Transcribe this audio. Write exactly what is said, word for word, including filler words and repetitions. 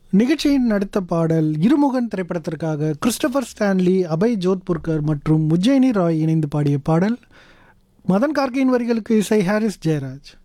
நிகழ்ச்சியின் அடுத்த பாடல் இருமுகன் திரைப்படத்திற்காக கிறிஸ்டோபர் ஸ்டான்லி, அபய் ஜோத்புர்கர் மற்றும் உஜ்ஜயினி ராய் இணைந்து பாடிய பாடல். மதன் கார்கேயின் வரிகளுக்கு இசை ஹாரிஸ் ஜெயராஜ்.